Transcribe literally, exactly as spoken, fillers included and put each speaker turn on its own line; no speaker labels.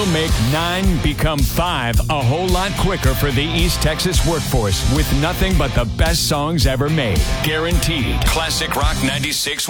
We'll make nine become five a whole lot quicker for the East Texas workforce with nothing but the best songs ever made. Guaranteed. Classic Rock ninety-six.